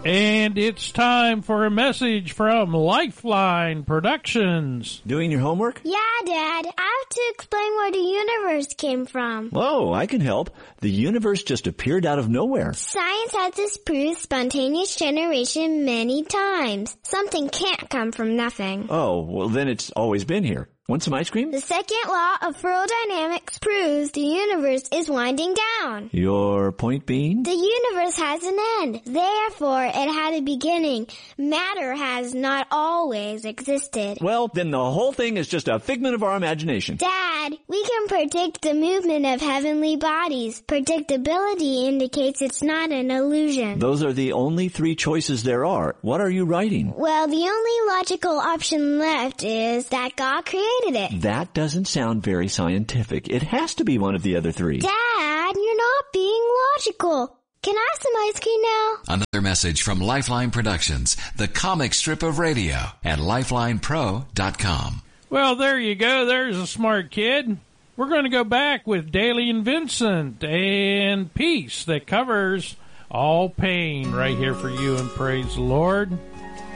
And it's time for a message from Lifeline Productions. Doing your homework? Yeah, Dad. I have to explain where the universe came from. Oh, I can help. The universe just appeared out of nowhere. Science has disproved spontaneous generation many times. Something can't come from nothing. Oh, well then it's always been here. Want some ice cream? The second law of ferrodynamics proves the universe is winding down. Your point being? The universe has an end. Therefore, it had a beginning. Matter has not always existed. Well, then the whole thing is just a figment of our imagination. Dad, we can predict the movement of heavenly bodies. Predictability indicates it's not an illusion. Those are the only three choices there are. What are you writing? Well, the only logical option left is that God created it. That doesn't sound very scientific. It has to be one of the other three. Dad, you're not being logical. Can I have some ice cream now? Another message from Lifeline Productions, the comic strip of radio at lifelinepro.com. Well, there you go. There's a smart kid. We're going to go back with Daly and Vincent and Peace that covers all pain right here for you, and praise the Lord.